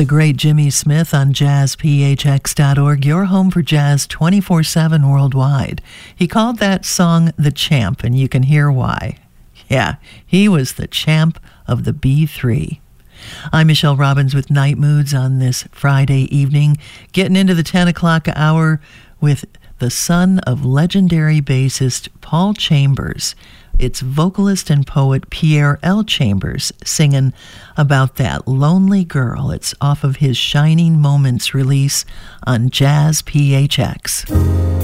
The great Jimmy Smith on jazzphx.org, your home for jazz 24/7 worldwide. He called that song The Champ, and you can hear why. Yeah, he was the champ of the B3. I'm Michelle Robbins with Night Moods on this Friday evening, getting into the 10 o'clock hour with the son of legendary bassist Paul Chambers. It's vocalist and poet Pierre L. Chambers singing about that lonely girl. It's off of his Shining Moments release on Jazz PHX.